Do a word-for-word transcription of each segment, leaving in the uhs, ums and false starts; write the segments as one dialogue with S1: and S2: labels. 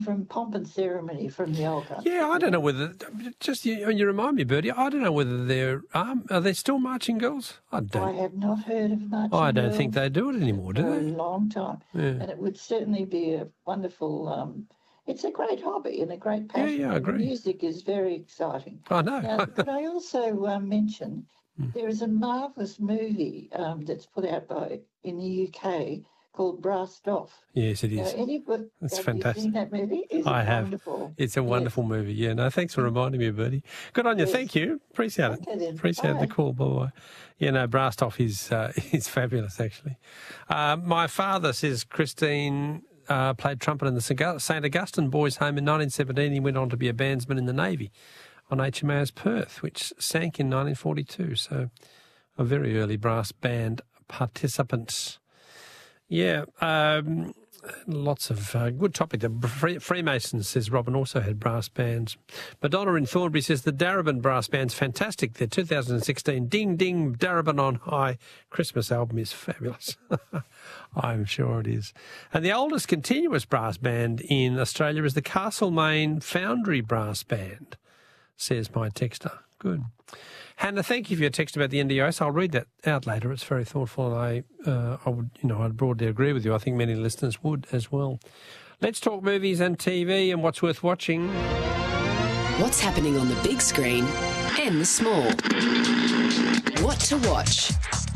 S1: from Pomp and Ceremony from the old country.
S2: Yeah, I don't know whether, just you, you remind me, Bertie, I don't know whether they're, um, are they still marching girls? I don't.
S1: I have not heard of marching
S2: I don't
S1: girls
S2: think they do it anymore, do
S1: for
S2: they?
S1: a long time.
S2: Yeah.
S1: And it would certainly be a wonderful, um, it's a great hobby and a great passion.
S2: Yeah, yeah, I agree.
S1: And music is very exciting.
S2: I know.
S1: Now, could I also uh, mention
S2: Mm.
S1: there is a marvellous movie um, that's put out by in the U K called Brassed Off.
S2: Yes, it
S1: Now,
S2: is.
S1: anybody,
S2: It's
S1: have
S2: fantastic.
S1: you seen that movie? Is
S2: I
S1: it
S2: have.
S1: Wonderful?
S2: It's a
S1: Yes.
S2: wonderful movie. Yeah, no, thanks for reminding me, Bertie. Good on you.
S1: Yes.
S2: Thank you. Appreciate it.
S1: Okay, then.
S2: Appreciate
S1: Bye.
S2: the call. Bye-bye. Yeah, no, Brassed Off is, uh, is fabulous, actually. Uh, my father says Christine uh, played trumpet in the Saint Augustine Boys' Home in nineteen seventeen. He went on to be a bandsman in the Navy on H M A S Perth, which sank in nineteen forty-two. So a very early brass band participant. Yeah, um, lots of uh, good topic. The Free- Freemasons, says Robin, also had brass bands. Madonna in Thornbury says the Darabin brass band's fantastic. Their two thousand sixteen Ding Ding Darabin on High Christmas album is fabulous. I'm sure it is. And the oldest continuous brass band in Australia is the Castlemaine Foundry Brass Band, says my texter. Good. Hannah, thank you for your text about the N D O S. I'll read that out later. It's very thoughtful, and I, uh, I would, you know, I'd broadly agree with you. I think many listeners would as well. Let's talk movies and T V and what's worth watching.
S3: What's happening on the big screen and the small? What to watch?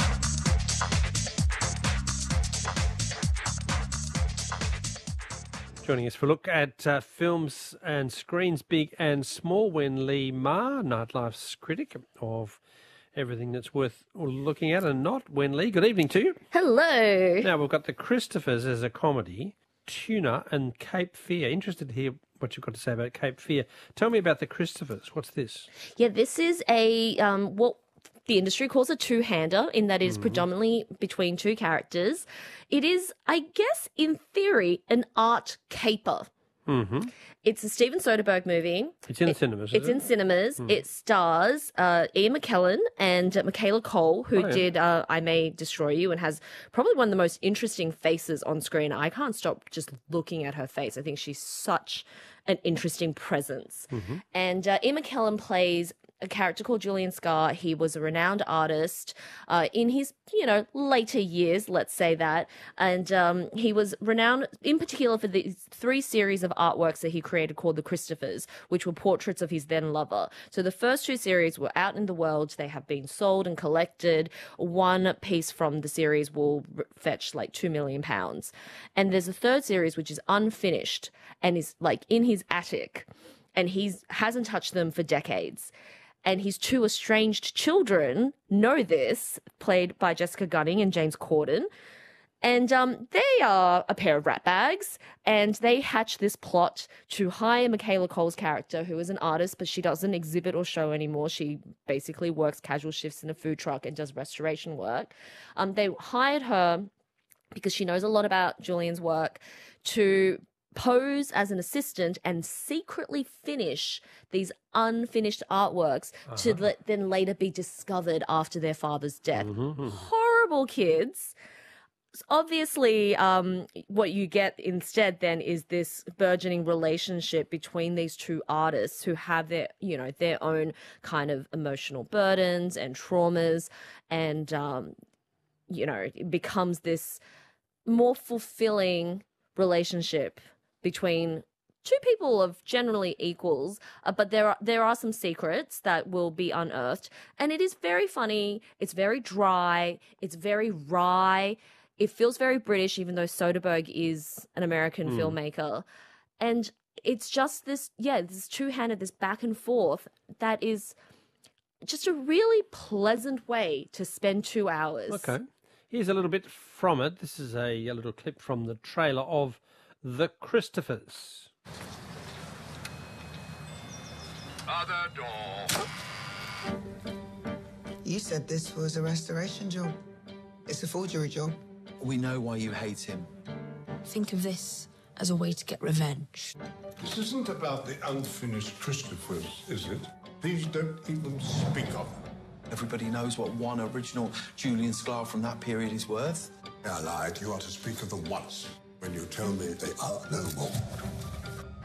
S2: Joining us for a look at uh, films and screens big and small, Wen Lee Ma, Nightlife's critic of everything that's worth looking at and not. Wen Lee, good evening to you.
S4: Hello.
S2: Now, we've got The Christophers as a comedy, Tuna and Cape Fear. Interested to hear what you've got to say about Cape Fear. Tell me about The Christophers. What's this?
S4: Yeah, this is a, um, what the industry calls a two-hander, in that it is
S2: Mhm.
S4: predominantly between two characters. It is, I guess, in theory, an art caper.
S2: Mm-hmm.
S4: It's a Steven Soderbergh movie.
S2: It's in
S4: It-
S2: cinemas, is
S4: It's
S2: it?
S4: in cinemas.
S2: Mm.
S4: It stars uh, Ian McKellen and uh, Michaela Cole, who
S2: Oh, yeah.
S4: did uh, I May Destroy You, and has probably one of the most interesting faces on screen. I can't stop just looking at her face. I think she's such an interesting presence.
S2: Mhm.
S4: And uh, Ian McKellen plays a character called Julian Scarr. He was a renowned artist uh, in his, you know, later years, let's say that. And um, he was renowned in particular for these three series of artworks that he created called The Christophers, which were portraits of his then lover. So the first two series were out in the world. They have been sold and collected. One piece from the series will r- fetch like two million pounds. And there's a third series, which is unfinished and is like in his attic. And he's hasn't touched them for decades. And his two estranged children know this, played by Jessica Gunning and James Corden. And um, they are a pair of ratbags, and they hatch this plot to hire Michaela Cole's character, who is an artist, but she doesn't exhibit or show anymore. She basically works casual shifts in a food truck and does restoration work. Um, they hired her because she knows a lot about Julian's work to pose as an assistant and secretly finish these unfinished artworks to
S2: Uh-huh.
S4: let, then later be discovered after their father's death.
S2: Mhm.
S4: Horrible kids. Obviously, um, what you get instead then is this burgeoning relationship between these two artists who have their, you know, their own kind of emotional burdens and traumas, and um, you know, it becomes this more fulfilling relationship between two people of generally equals, uh, but there are there are some secrets that will be unearthed, and it is very funny. It's very dry. It's very wry. It feels very British, even though Soderbergh is an American
S2: Mm.
S4: filmmaker, and it's just this yeah this two-handed, this back and forth that is just a really pleasant way to spend two hours.
S2: Okay. Here's a little bit from it. This is a, a little clip from the trailer of The Christophers.
S5: Other door.
S6: You said this was a restoration job. It's a forgery job.
S7: We know why you hate him.
S8: Think of this as a way to get revenge.
S5: This isn't about the unfinished Christophers, is it? These don't even speak of them.
S7: Everybody knows what one original Julian Sklar from that period is worth.
S5: I lied. You are to speak of them once when you tell me they are no more.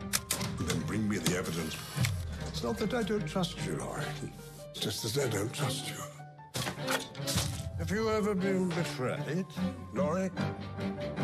S5: bring me the evidence. It's not that I don't trust you, Laurie. It's just that I don't trust you. Have you ever been betrayed, Laurie?